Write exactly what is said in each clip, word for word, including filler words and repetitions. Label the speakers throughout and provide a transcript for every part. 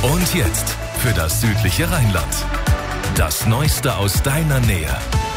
Speaker 1: Und jetzt für das südliche Rheinland. Das Neueste aus deiner Nähe.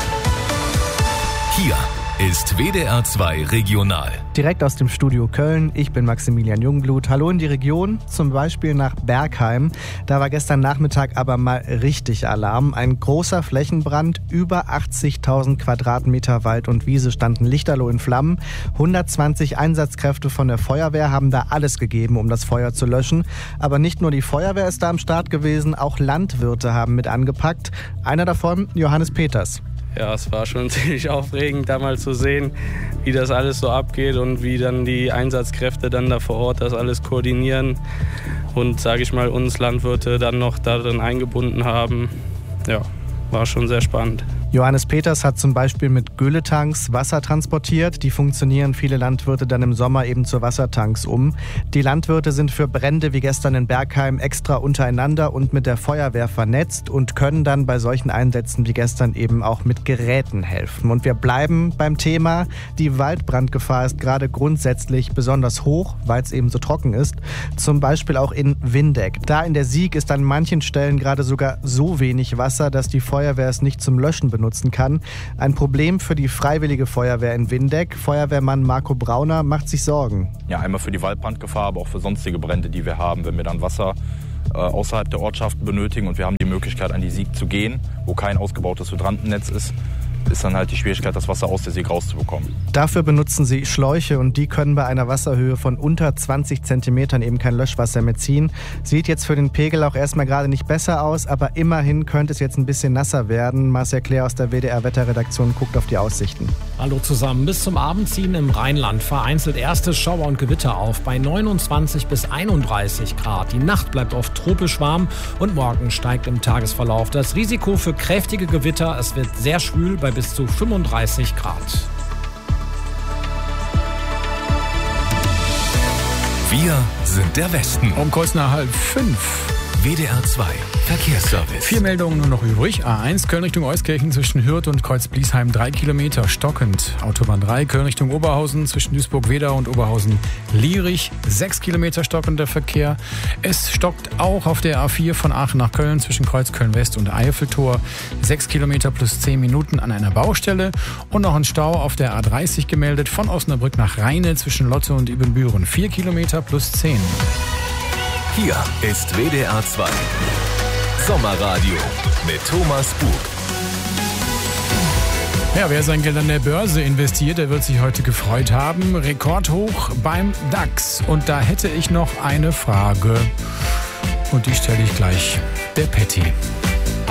Speaker 1: Hier ist W D R zwei Regional.
Speaker 2: Direkt aus dem Studio Köln. Ich bin Maximilian Jungblut. Hallo in die Region, zum Beispiel nach Bergheim. Da war gestern Nachmittag aber mal richtig Alarm. Ein großer Flächenbrand, über achtzigtausend Quadratmeter Wald und Wiese standen lichterloh in Flammen. hundertzwanzig Einsatzkräfte von der Feuerwehr haben da alles gegeben, um das Feuer zu löschen. Aber nicht nur die Feuerwehr ist da am Start gewesen, auch Landwirte haben mit angepackt. Einer davon, Johannes Peters.
Speaker 3: Ja, es war schon ziemlich aufregend, da mal zu sehen, wie das alles so abgeht und wie dann die Einsatzkräfte dann da vor Ort das alles koordinieren und, sage ich mal, uns Landwirte dann noch darin eingebunden haben. Ja, war schon sehr spannend.
Speaker 2: Johannes Peters hat zum Beispiel mit Gülletanks Wasser transportiert. Die funktionieren viele Landwirte dann im Sommer eben zu Wassertanks um. Die Landwirte sind für Brände wie gestern in Bergheim extra untereinander und mit der Feuerwehr vernetzt und können dann bei solchen Einsätzen wie gestern eben auch mit Geräten helfen. Und wir bleiben beim Thema. Die Waldbrandgefahr ist gerade grundsätzlich besonders hoch, weil es eben so trocken ist. Zum Beispiel auch in Windeck. Da in der Sieg ist an manchen Stellen gerade sogar so wenig Wasser, dass die Feuerwehr es nicht zum Löschen benutzt. benutzen kann. Ein Problem für die Freiwillige Feuerwehr in Windeck. Feuerwehrmann Marco Brauner macht sich Sorgen.
Speaker 4: Ja, einmal für die Waldbrandgefahr, aber auch für sonstige Brände, die wir haben, wenn wir dann Wasser äh, außerhalb der Ortschaften benötigen und wir haben die Möglichkeit, an die Sieg zu gehen, wo kein ausgebautes Hydrantennetz ist, ist dann halt die Schwierigkeit, das Wasser aus der Sieg rauszubekommen.
Speaker 2: Dafür benutzen sie Schläuche und die können bei einer Wasserhöhe von unter zwanzig Zentimetern eben kein Löschwasser mehr ziehen. Sieht jetzt für den Pegel auch erstmal gerade nicht besser aus, aber immerhin könnte es jetzt ein bisschen nasser werden. Marcel Claire aus der W D R-Wetterredaktion guckt auf die Aussichten.
Speaker 5: Hallo zusammen. Bis zum Abend ziehen im Rheinland vereinzelt erste Schauer und Gewitter auf bei neunundzwanzig bis einunddreißig Grad. Die Nacht bleibt oft tropisch warm und morgen steigt im Tagesverlauf das Risiko für kräftige Gewitter. Es wird sehr schwül bei bis zu fünfunddreißig Grad.
Speaker 1: Wir sind der Westen.
Speaker 6: Um kurz nach halb fünf.
Speaker 1: W D R zwei Verkehrsservice.
Speaker 6: Vier Meldungen nur noch übrig. A eins Köln Richtung Euskirchen zwischen Hürth und Kreuz-Bliesheim drei Kilometer stockend. Autobahn drei Köln Richtung Oberhausen zwischen Duisburg-Wedau und Oberhausen-Lierich sechs Kilometer stockender Verkehr. Es stockt auch auf der A vier von Aachen nach Köln zwischen Kreuzköln-West und Eiffeltor sechs Kilometer plus zehn Minuten an einer Baustelle. Und noch ein Stau auf der A dreißig gemeldet von Osnabrück nach Rheine zwischen Lotte und Ibbenbüren vier Kilometer plus zehn.
Speaker 1: Hier ist W D R zwei Sommerradio mit Thomas Bug.
Speaker 6: Ja, wer sein Geld an der Börse investiert, der wird sich heute gefreut haben. Rekordhoch beim DAX. Und da hätte ich noch eine Frage. Und die stelle ich gleich der Patty.